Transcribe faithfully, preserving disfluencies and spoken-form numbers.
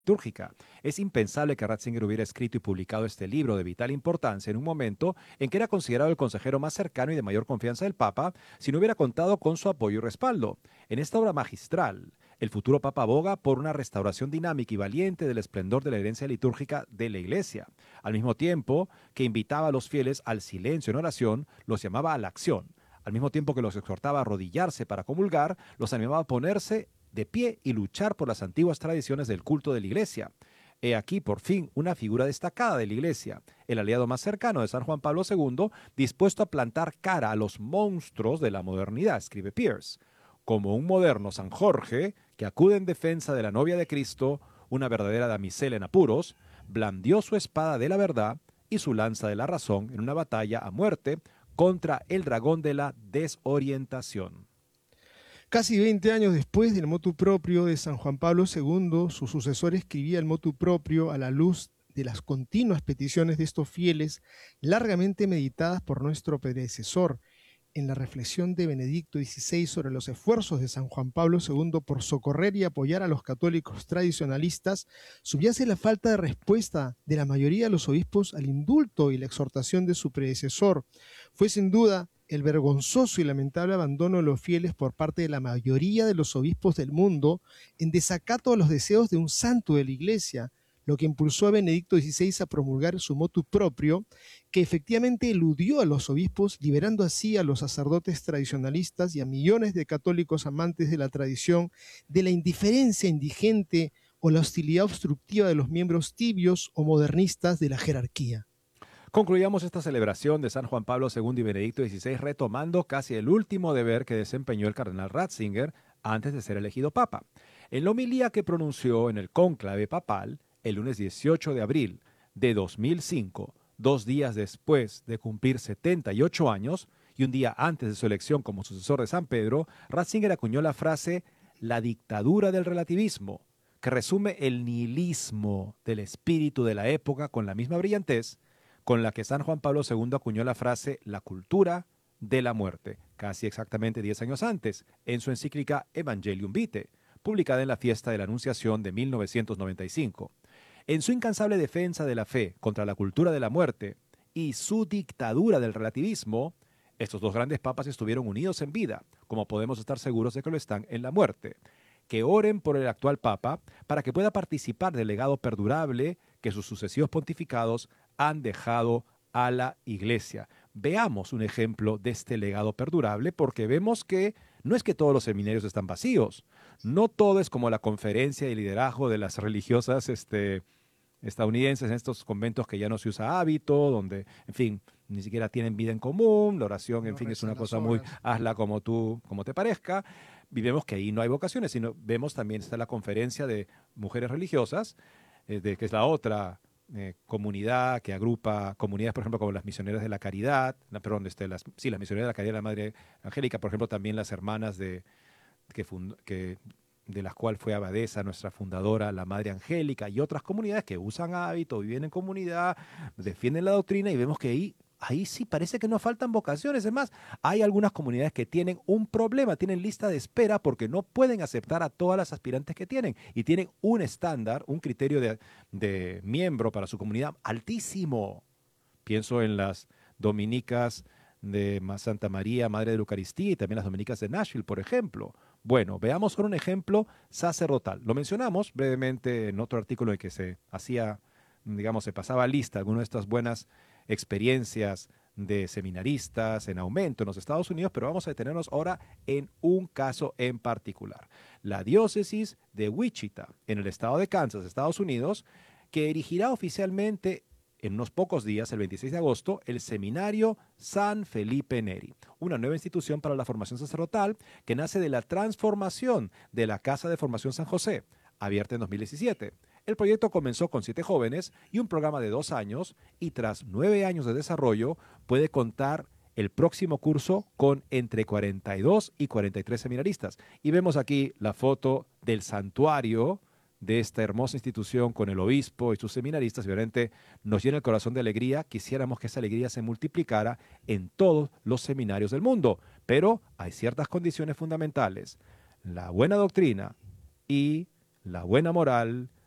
litúrgica. Es impensable que Ratzinger hubiera escrito y publicado este libro de vital importancia en un momento en que era considerado el consejero más cercano y de mayor confianza del Papa, si no hubiera contado con su apoyo y respaldo. En esta obra magistral, el futuro Papa aboga por una restauración dinámica y valiente del esplendor de la herencia litúrgica de la Iglesia. Al mismo tiempo que invitaba a los fieles al silencio en oración, los llamaba a la acción. Al mismo tiempo que los exhortaba a arrodillarse para comulgar, los animaba a ponerse de pie y luchar por las antiguas tradiciones del culto de la Iglesia. He aquí, por fin, una figura destacada de la Iglesia, el aliado más cercano de San Juan Pablo segundo, dispuesto a plantar cara a los monstruos de la modernidad, escribe Pierce. Como un moderno San Jorge, que acude en defensa de la novia de Cristo, una verdadera damisela en apuros, blandió su espada de la verdad y su lanza de la razón en una batalla a muerte contra el dragón de la desorientación. Casi veinte años después del motu propio de San Juan Pablo segundo, su sucesor escribía el motu propio a la luz de las continuas peticiones de estos fieles, largamente meditadas por nuestro predecesor. En la reflexión de Benedicto dieciséis sobre los esfuerzos de San Juan Pablo segundo por socorrer y apoyar a los católicos tradicionalistas, subyace la falta de respuesta de la mayoría de los obispos al indulto y la exhortación de su predecesor. Fue sin duda el vergonzoso y lamentable abandono de los fieles por parte de la mayoría de los obispos del mundo en desacato a los deseos de un santo de la Iglesia, lo que impulsó a Benedicto dieciséis a promulgar su motu propio, que efectivamente eludió a los obispos, liberando así a los sacerdotes tradicionalistas y a millones de católicos amantes de la tradición de la indiferencia indigente o la hostilidad obstructiva de los miembros tibios o modernistas de la jerarquía. Concluyamos esta celebración de San Juan Pablo segundo y Benedicto dieciséis retomando casi el último deber que desempeñó el cardenal Ratzinger antes de ser elegido papa. En la homilía que pronunció en el cónclave papal, el lunes dieciocho de abril de dos mil cinco, dos días después de cumplir setenta y ocho años y un día antes de su elección como sucesor de San Pedro, Ratzinger acuñó la frase «la dictadura del relativismo», que resume el nihilismo del espíritu de la época con la misma brillantez con la que San Juan Pablo segundo acuñó la frase «la cultura de la muerte», casi exactamente diez años antes, en su encíclica Evangelium Vitae, publicada en la fiesta de la Anunciación de mil novecientos noventa y cinco. En su incansable defensa de la fe contra la cultura de la muerte y su dictadura del relativismo, estos dos grandes papas estuvieron unidos en vida, como podemos estar seguros de que lo están en la muerte. Que oren por el actual papa para que pueda participar del legado perdurable que sus sucesivos pontificados han dejado a la Iglesia. Veamos un ejemplo de este legado perdurable porque vemos que no es que todos los seminarios están vacíos, no todo es como la conferencia y liderazgo de las religiosas este, estadounidenses en estos conventos que ya no se usa hábito, donde, en fin, ni siquiera tienen vida en común, la oración, en No fin, es una rezan las cosa muy, horas. hazla como tú, como te parezca. Y vemos que ahí no hay vocaciones, sino vemos también está la conferencia de mujeres religiosas, eh, de, que es la otra eh, comunidad que agrupa comunidades, por ejemplo, como las misioneras de la caridad, la, perdón, este, las, sí, las misioneras de la caridad de la Madre Angélica, por ejemplo, también las hermanas de, que, fund, que de las cuales fue abadesa nuestra fundadora, la Madre Angélica, y otras comunidades que usan hábito, viven en comunidad, defienden la doctrina, y vemos que ahí, ahí sí parece que no faltan vocaciones. Es más, hay algunas comunidades que tienen un problema, tienen lista de espera porque no pueden aceptar a todas las aspirantes que tienen, y tienen un estándar, un criterio de, de miembro para su comunidad altísimo. Pienso en las dominicas de Santa María, Madre de la Eucaristía, y también las dominicas de Nashville, por ejemplo. Bueno, veamos con un ejemplo sacerdotal. Lo mencionamos brevemente en otro artículo en que se hacía, digamos, se pasaba lista algunas de estas buenas experiencias de seminaristas en aumento en los Estados Unidos, pero vamos a detenernos ahora en un caso en particular. La diócesis de Wichita, en el estado de Kansas, Estados Unidos, que erigirá oficialmente en unos pocos días, el veintiséis de agosto, el Seminario San Felipe Neri, una nueva institución para la formación sacerdotal que nace de la transformación de la Casa de Formación San José, abierta en dos mil diecisiete. El proyecto comenzó con siete jóvenes y un programa de dos años, y tras nueve años de desarrollo puede contar el próximo curso con entre cuarenta y dos y cuarenta y tres seminaristas. Y vemos aquí la foto del santuario de esta hermosa institución con el obispo y sus seminaristas, y obviamente nos llena el corazón de alegría. Quisiéramos que esa alegría se multiplicara en todos los seminarios del mundo, pero hay ciertas condiciones fundamentales: la buena doctrina y la buena moral